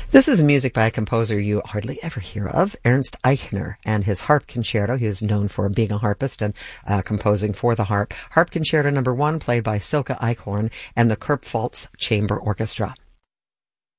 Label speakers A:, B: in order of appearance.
A: This is music by a composer you hardly ever hear of, Ernst Eichner, and his harp concerto. He is known for being a harpist and composing for the harp. Harp Concerto No. 1, played by Silke Eichhorn and the Kurpfalz Chamber Orchestra.